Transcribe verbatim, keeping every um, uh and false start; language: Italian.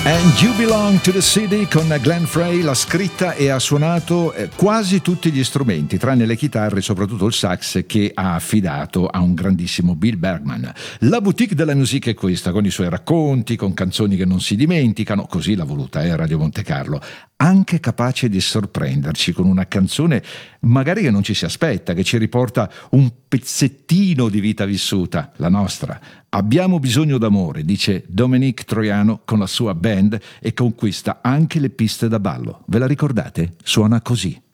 And You Belong to the City con Glenn Frey l'ha scritta e ha suonato eh, quasi tutti gli strumenti, tranne le chitarre e soprattutto il sax, che ha affidato a un grandissimo Bill Bergman. La boutique della musica è questa, con i suoi racconti, con canzoni che non si dimenticano, così l'ha voluta eh, Radio Monte Carlo, anche capace di sorprenderci con una canzone magari che non ci si aspetta, che ci riporta un pezzettino di vita vissuta, la nostra. Abbiamo bisogno d'amore, dice Dominique Troiano con la sua band, e conquista anche le piste da ballo. Ve la ricordate? Suona così.